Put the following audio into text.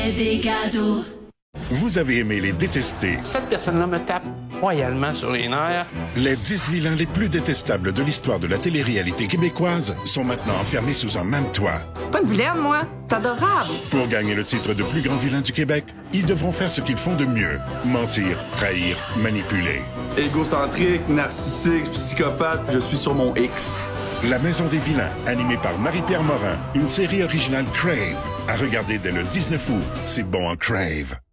fait des cadeaux. Vous avez aimé les détester. Cette personne-là me tape royalement sur les nerfs. Les 10 vilains les plus détestables de l'histoire de la télé-réalité québécoise sont maintenant enfermés sous un même toit. Pas de vilaine, moi. C'est adorable. Pour gagner le titre de plus grand vilain du Québec, ils devront faire ce qu'ils font de mieux. Mentir, trahir, manipuler. Égocentrique, narcissique, psychopathe, je suis sur mon X. La Maison des vilains, animée par Marie-Pierre Morin, une série originale Crave. À regarder dès le 19 août. C'est bon en Crave.